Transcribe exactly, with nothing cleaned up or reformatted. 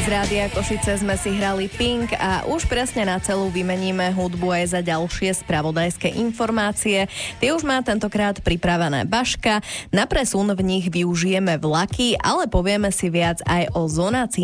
Z Rádia Košice sme si hrali Pink a už presne na celú vymeníme hudbu aj za ďalšie spravodajské informácie. Tie už má tentokrát pripravené Baška. Na presun v nich využijeme vlaky, ale povieme si viac aj o zonácii